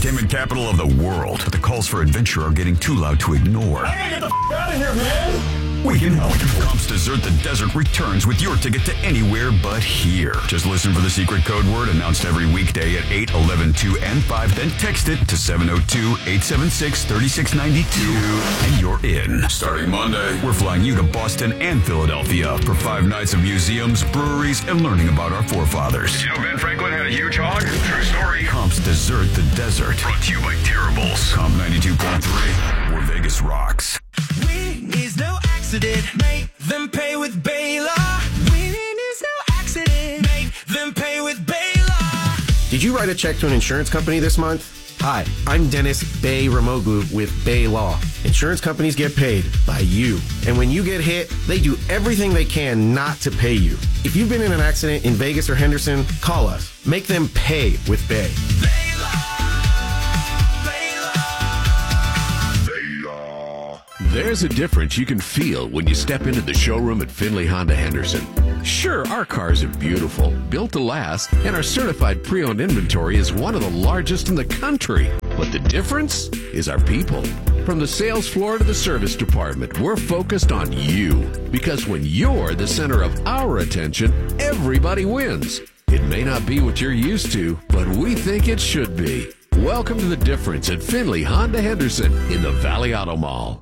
entertainment capital of the world, but the calls for adventure are getting too loud to ignore. I gotta get the out of here, man! We can help. Comp's Dessert the Desert returns with your ticket to anywhere but here. Just listen for the secret code word announced every weekday at 8, 11, 2, and 5. Then text it to 702-876-3692, and you're in. Starting Monday, we're flying you to Boston and Philadelphia for 5 nights of museums, breweries, and learning about our forefathers. Did you know Ben Franklin had a huge hog? True story. Comp's Dessert the Desert. Brought to you by Terribles. Comp 92.3, where Vegas rocks. Winning is no accident. Make them pay with Baylor. Winning is no accident. Make them pay with Baylor. Did you write a check to an insurance company this month? Hi, I'm Dennis Bay Ramoglu with Bay Law. Insurance companies get paid by you. And when you get hit, they do everything they can not to pay you. If you've been in an accident in Vegas or Henderson, call us. Make them pay with Bay. There's a difference you can feel when you step into the showroom at Findlay Honda Henderson. Sure, our cars are beautiful, built to last, and our certified pre-owned inventory is one of the largest in the country. But the difference is our people. From the sales floor to the service department, we're focused on you. Because when you're the center of our attention, everybody wins. It may not be what you're used to, but we think it should be. Welcome to the difference at Findlay Honda Henderson in the Valley Auto Mall.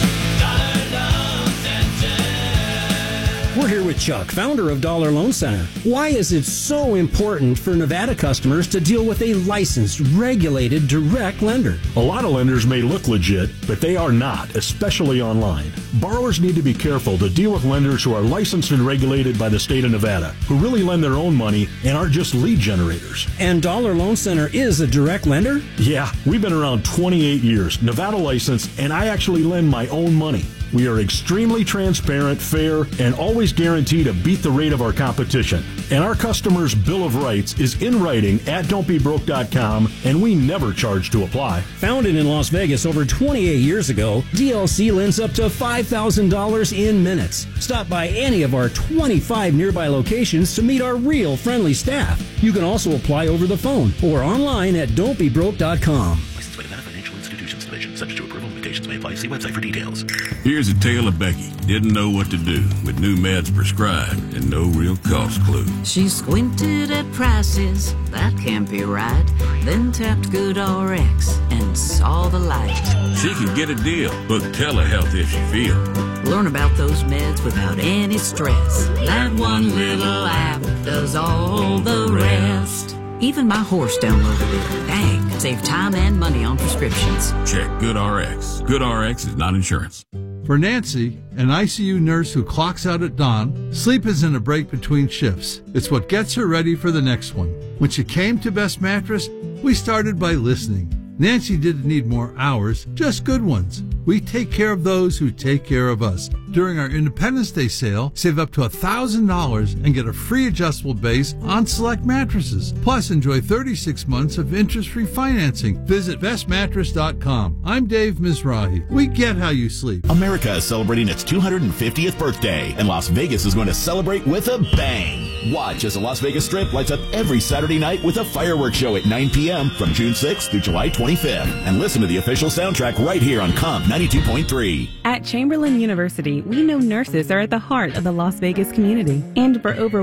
We're here with Chuck, founder of Dollar Loan Center. Why is it so important for Nevada customers to deal with a licensed, regulated, direct lender? A lot of lenders may look legit, but they are not, especially online. Borrowers need to be careful to deal with lenders who are licensed and regulated by the state of Nevada, who really lend their own money and aren't just lead generators. And Dollar Loan Center is a direct lender? Yeah, we've been around 28 years, Nevada licensed, and I actually lend my own money. We are extremely transparent, fair, and always guarantee to beat the rate of our competition. And our customers' Bill of Rights is in writing at don'tbebroke.com, and we never charge to apply. Founded in Las Vegas over 28 years ago, DLC lends up to $5,000 in minutes. Stop by any of our 25 nearby locations to meet our real friendly staff. You can also apply over the phone or online at don'tbebroke.com. Licensed by Nevada Financial Institutions Division. Subject to approval. Limitations may apply. See website for details. Here's a tale of Becky. Didn't know what to do with new meds prescribed and no real cost clue. She squinted at prices, that can't be right. Then tapped GoodRx and saw the light. She could get a deal. Book telehealth if she feel. Learn about those meds without any stress. That one little app does all the rest. Even my horse downloaded it. Dang, save time and money on prescriptions. Check GoodRx. GoodRx is not insurance. For Nancy, an ICU nurse who clocks out at dawn, sleep isn't a break between shifts. It's what gets her ready for the next one. When she came to Best Mattress, we started by listening. Nancy didn't need more hours, just good ones. We take care of those who take care of us. During our Independence Day sale, save up to $1,000 and get a free adjustable base on select mattresses. Plus, enjoy 36 months of interest-free financing. Visit bestmattress.com. I'm Dave Mizrahi. We get how you sleep. America is celebrating its 250th birthday, and Las Vegas is going to celebrate with a bang. Watch as the Las Vegas Strip lights up every Saturday night with a fireworks show at 9 p.m. from June 6th through July 25th. And listen to the official soundtrack right here on Comp 92.3. At Chamberlain University, we know nurses are at the heart of the Las Vegas community. And for over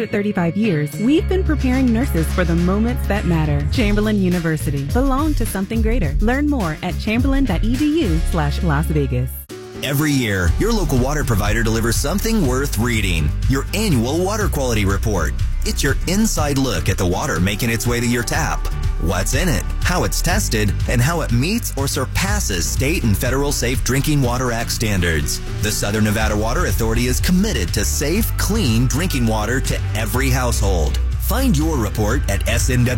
135 years, we've been preparing nurses for the moments that matter. Chamberlain University. Belong to something greater. Learn more at chamberlain.edu/Las Vegas. Every year, your local water provider delivers something worth reading. Your annual water quality report. It's your inside look at the water making its way to your tap. What's in it, how it's tested, and how it meets or surpasses state and federal Safe Drinking Water Act standards. The Southern Nevada Water Authority is committed to safe, clean drinking water to every household. Find your report at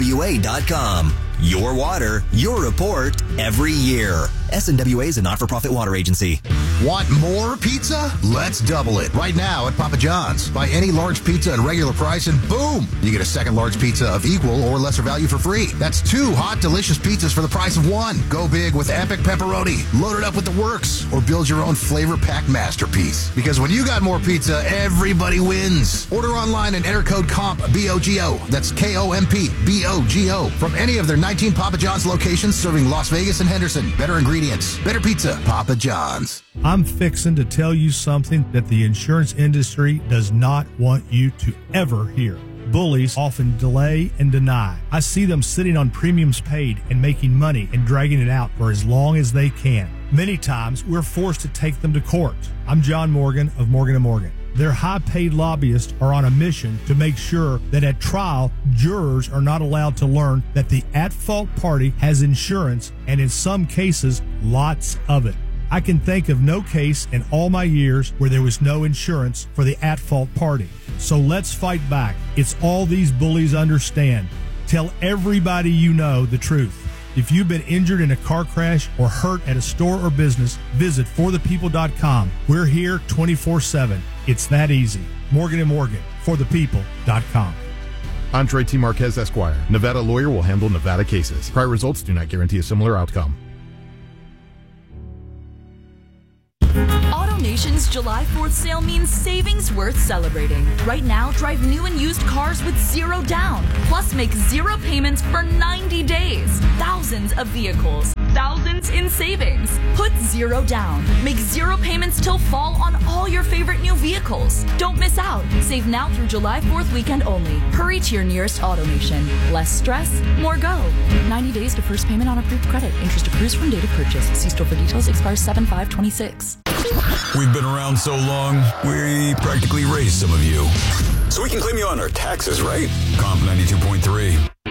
snwa.com. Your water, your report, every year. SNWA is a not-for-profit water agency. Want more pizza? Let's double it. Right now at Papa John's. Buy any large pizza at regular price and boom! You get a second large pizza of equal or lesser value for free. That's 2 hot, delicious pizzas for the price of 1. Go big with epic pepperoni. Load it up with the works. Or build your own flavor-packed masterpiece. Because when you got more pizza, everybody wins. Order online and enter code COMP, B-O-G-O. That's K-O-M-P, B-O-G-O. From any of their 19 Papa John's locations serving Las Vegas and Henderson. Better ingredients, better pizza, Papa John's. I'm fixing to tell you something that the insurance industry does not want you to ever hear. Bullies often delay and deny. I see them sitting on premiums paid and making money and dragging it out for as long as they can. Many times, we're forced to take them to court. I'm John Morgan of Morgan & Morgan. Their high-paid lobbyists are on a mission to make sure that at trial, jurors are not allowed to learn that the at-fault party has insurance, and in some cases, lots of it. I can think of no case in all my years where there was no insurance for the at-fault party. So let's fight back. It's all these bullies understand. Tell everybody you know the truth. If you've been injured in a car crash or hurt at a store or business, visit forthepeople.com. We're here 24/7. It's that easy. Morgan & Morgan, forthepeople.com. Andre T. Marquez, Esquire. Nevada lawyer will handle Nevada cases. Prior results do not guarantee a similar outcome. AutoNation's July 4th sale means savings worth celebrating. Right now, drive new and used cars with zero down. Plus, make zero payments for 90 days. Thousands of vehicles. Thousands in savings. Put zero down. Make zero payments till fall on all your favorite new vehicles. Don't miss out. Save now through July 4th weekend only. Hurry to your nearest AutoNation. Less stress, more go. 90 days to first payment on approved credit. Interest accrues from date of purchase. See store for details. Expires 7/5/26. We've been around so long, we practically raised some of you. So we can claim you on our taxes, right? Comp 92.3.